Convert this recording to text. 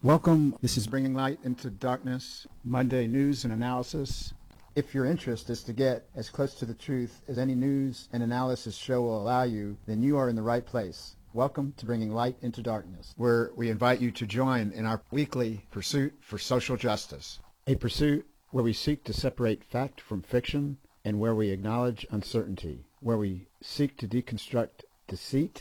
Welcome. This is Bringing Light into Darkness, Monday News and Analysis. If your interest is to get as close to the truth as any news and analysis show will allow you, then you are in the right place. Welcome to Bringing Light into Darkness, where we invite you to join in our weekly pursuit for social justice. A pursuit where we seek to separate fact from fiction and where we acknowledge uncertainty, where we seek to deconstruct deceit